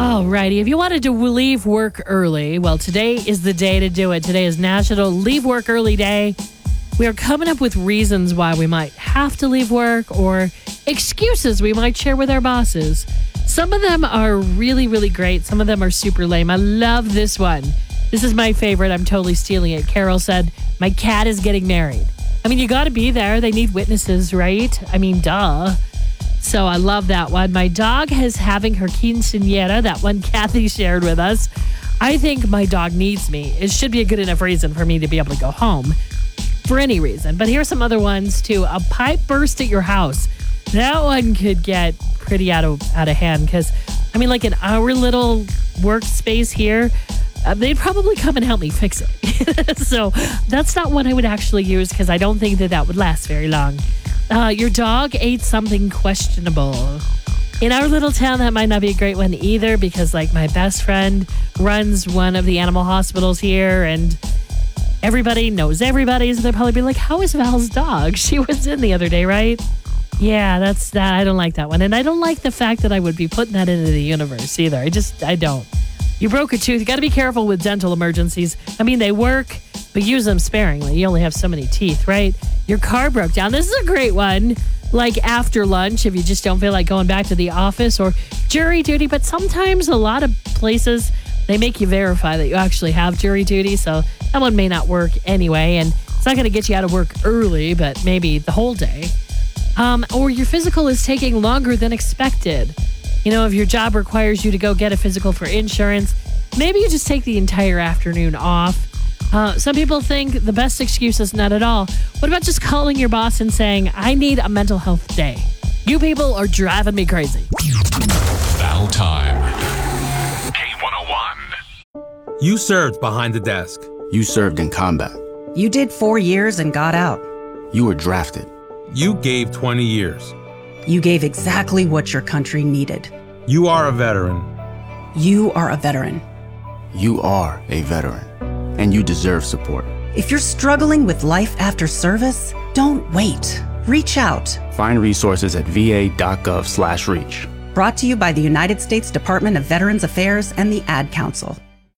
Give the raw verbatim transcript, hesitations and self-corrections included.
Alrighty, if you wanted to leave work early, well, today is the day to do it. Today is National Leave Work Early Day. We are coming up with reasons why we might have to leave work or excuses we might share with our bosses. Some of them are really, really great. Some of them are super lame. I love this one. This is my favorite. I'm totally stealing it. Carol said, my cat is getting married. I mean, you got to be there. They need witnesses, right? I mean, duh. So I love that one. My dog is having her quinceañera, that one Kathy shared with us. I think my dog needs me. It should be a good enough reason for me to be able to go home for any reason. But here's some other ones too. A pipe burst at your house. That one could get pretty out of out of hand because, I mean, like in our little workspace here, uh, they'd probably come and help me fix it. So that's not one I would actually use because I don't think that that would last very long. Uh, your dog ate something questionable. In our little town, that might not be a great one either because, like, my best friend runs one of the animal hospitals here and everybody knows everybody. So they'll probably be like, how is Val's dog? She was in the other day, right? Yeah, that's that. I don't like that one. And I don't like the fact that I would be putting that into the universe either. I just, I don't. You broke a tooth. You got to be careful with dental emergencies. I mean, they work, but use them sparingly. You only have so many teeth, right? Your car broke down. This is a great one. Like after lunch, if you just don't feel like going back to the office or jury duty. But sometimes a lot of places, they make you verify that you actually have jury duty. So that one may not work anyway. And it's not going to get you out of work early, but maybe the whole day. Um, or your physical is taking longer than expected. You know, if your job requires you to go get a physical for insurance, maybe you just take the entire afternoon off. Uh, some people think the best excuse is none at all. What about just calling your boss and saying, I need a mental health day? You people are driving me crazy. Val time. K one oh one. You served behind the desk. You served in combat. You did four years and got out. You were drafted. You gave twenty years. You gave exactly what your country needed. You are a veteran. You are a veteran. You are a veteran. And you deserve support. If you're struggling with life after service, don't wait. Reach out. Find resources at va.gov slash reach. Brought to you by the United States Department of Veterans Affairs and the Ad Council.